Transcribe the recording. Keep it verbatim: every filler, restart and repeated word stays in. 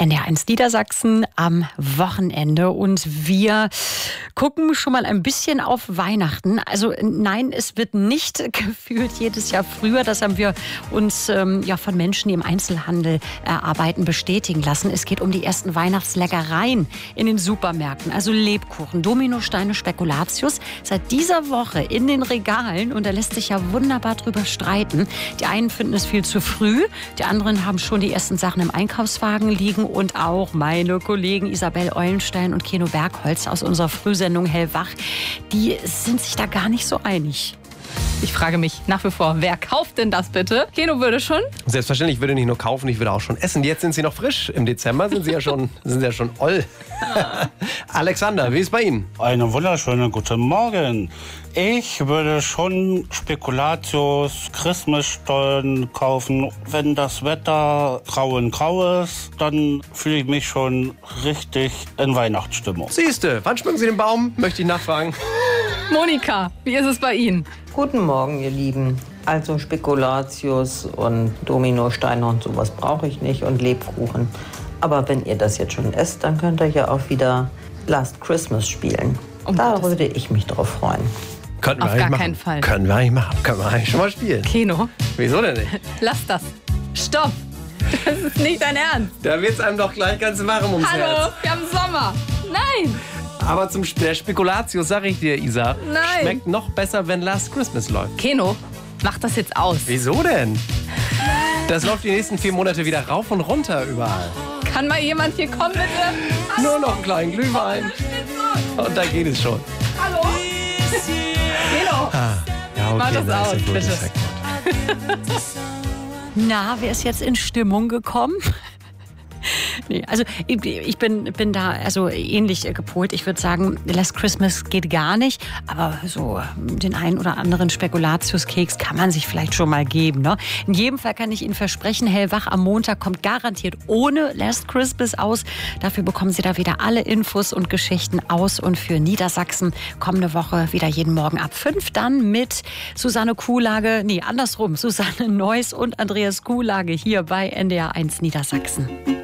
N D R eins Niedersachsen am Wochenende und wir gucken schon mal ein bisschen auf Weihnachten. Also nein, es wird nicht gefühlt jedes Jahr früher. Das haben wir uns ähm, ja von Menschen, die im Einzelhandel äh, arbeiten, bestätigen lassen. Es geht um die ersten Weihnachtsleckereien in den Supermärkten. Also Lebkuchen, Dominosteine, Spekulatius. Seit dieser Woche in den Regalen und da lässt sich ja wunderbar drüber streiten. Die einen finden es viel zu früh, die anderen haben schon die ersten Sachen im Einkaufswagen liegen und auch meine Kollegen Isabel Eulenstein und Keno Bergholz aus unserer Frühsendung Hellwach, die sind sich da gar nicht so einig. Ich frage mich nach wie vor, wer kauft denn das bitte? Keno würde schon? Selbstverständlich, ich würde nicht nur kaufen, ich würde auch schon essen. Jetzt sind sie noch frisch. Im Dezember sind sie ja schon, sind sie ja schon oll. Alexander, wie ist bei Ihnen? Einen wunderschönen guten Morgen. Ich würde schon Spekulatius, Christmasstollen kaufen. Wenn das Wetter grau in grau ist, dann fühle ich mich schon richtig in Weihnachtsstimmung. Siehste, wann schmücken Sie den Baum? Möchte ich nachfragen. Monika, wie ist es bei Ihnen? Guten Morgen, ihr Lieben. Also Spekulatius und Dominosteine und sowas brauche ich nicht und Lebkuchen. Aber wenn ihr das jetzt schon esst, dann könnt ihr ja auch wieder Last Christmas spielen. Um da Gottes würde ich mich drauf freuen. Könnten Auf wir gar eigentlich keinen machen. Fall. Können wir eigentlich machen. Können wir eigentlich schon mal spielen. Keno, Wieso denn nicht? lass das. Stopp. Das ist nicht dein Ernst. Da wird es einem doch gleich ganz warm ums Hallo, Herz. wir haben Sommer. Nein. Aber zum Sp- der Spekulatius, sag ich dir, Isa, Nein. schmeckt noch besser, wenn Last Christmas läuft. Keno, mach das jetzt aus. Wieso denn? Das läuft die nächsten vier Monate wieder rauf und runter überall. Kann mal jemand hier kommen, bitte? Nur noch einen kleinen Glühwein. Und da geht es schon. Hallo? Keno. Ah, ja, okay, Mach das na, ist aus, ja gut, bitte. ist ja gut. Na, wer ist jetzt in Stimmung gekommen? Nee, also ich, ich bin, bin da also ähnlich äh, gepolt. Ich würde sagen, Last Christmas geht gar nicht. Aber so den einen oder anderen Spekulatiuskeks kann man sich vielleicht schon mal geben. Ne? In jedem Fall kann ich Ihnen versprechen, Hellwach am Montag kommt garantiert ohne Last Christmas aus. Dafür bekommen Sie da wieder alle Infos und Geschichten aus. Und für Niedersachsen kommende Woche wieder jeden Morgen ab fünf. Dann mit Susanne Kuhlage, nee, andersrum, Susanne Neuss und Andreas Kuhlage hier bei N D R eins Niedersachsen.